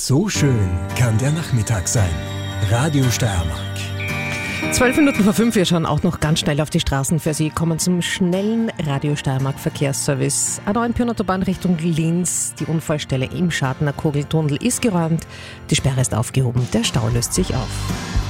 So schön kann der Nachmittag sein. Radio Steiermark. 12 Minuten vor 5, wir schauen auch noch ganz schnell auf die Straßen für Sie, kommen zum schnellen Radio Steiermark Verkehrsservice. A9 Pyrnenautobahn Richtung Linz, die Unfallstelle im Schadner Kogeltunnel ist geräumt, die Sperre ist aufgehoben, der Stau löst sich auf.